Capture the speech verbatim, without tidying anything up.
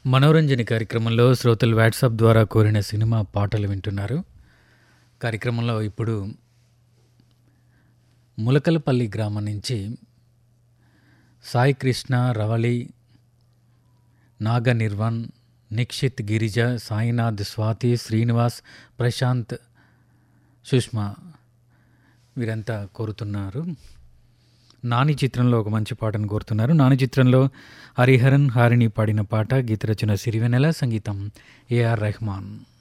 మనోరంజని కార్యక్రమంలో శ్రోతలు వాట్సాప్ ద్వారా కోరిన సినిమా పాటలు వింటున్నారు. కార్యక్రమంలో ఇప్పుడు ములకలపల్లి గ్రామం నుంచి సాయి కృష్ణ, రవళి, నాగ నిర్వాణ్, నిక్షిత్, గిరిజ, సాయినాథ్, స్వాతి, శ్రీనివాస్, ప్రశాంత్, సుష్మా వీరంతా కోరుతున్నారు. నాని చిత్రంలో ఒక మంచి పాటను కోరుతున్నారు. నాని చిత్రంలో హరిహరన్, హారిణి పాడిన పాట. గీత రచన సిరివెన్నెల, సంగీతం ఏఆర్ రెహమాన్.